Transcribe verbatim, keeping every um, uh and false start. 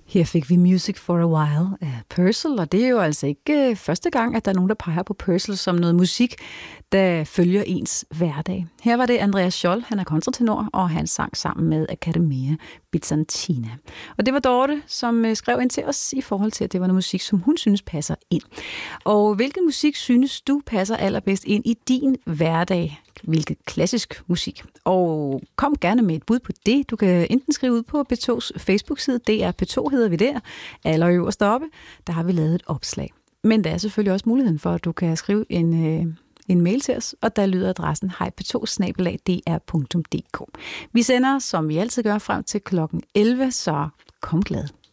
Her fik vi Music for a While af Purcell, og det er jo altså ikke første gang, at der er nogen, der peger på Purcell som noget musik, der følger ens hverdag. Her var det Andreas Scholl, han er kontratenor, og han sang sammen med Accademia Bizantina. Og det var Dorte, som skrev ind til os i forhold til, at det var noget musik, som hun synes passer ind. Og hvilken musik synes du passer allerbedst ind i din hverdag? Hvilket klassisk musik. Og kom gerne med et bud på det. Du kan enten skrive ud på P to's Facebook-side. D R P to hedder vi der. Allerøverst oppe. Der har vi lavet et opslag. Men der er selvfølgelig også muligheden for, at du kan skrive en, øh, en mail til os, og der lyder adressen hej p to snabel-a d r punktum d k. Vi sender, som vi altid gør, frem til klokken elleve, så kom glad.